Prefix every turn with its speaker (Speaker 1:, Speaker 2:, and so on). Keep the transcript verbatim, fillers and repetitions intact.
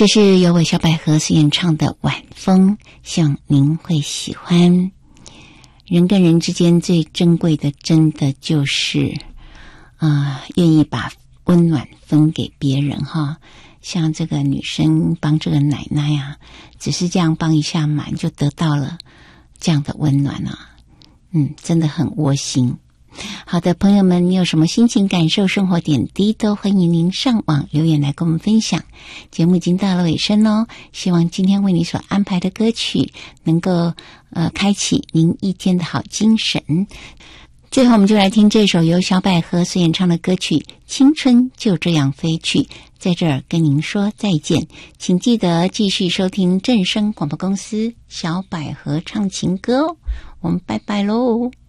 Speaker 1: 这是由我小百合所演唱的《晚风》，希望您会喜欢。人跟人之间最珍贵的，真的就是啊、呃，愿意把温暖分给别人哈。像这个女生帮这个奶奶啊，只是这样帮一下忙，就得到了这样的温暖啊，嗯，真的很窝心。好的，朋友们，你有什么心情感受、生活点滴，都欢迎您上网留言来跟我们分享。节目已经到了尾声哦，希望今天为你所安排的歌曲能够呃开启您一天的好精神。最后我们就来听这首由小百合所演唱的歌曲《青春就这样飞去》，在这儿跟您说再见，请记得继续收听正声广播公司小百合唱情歌哦，我们拜拜喽。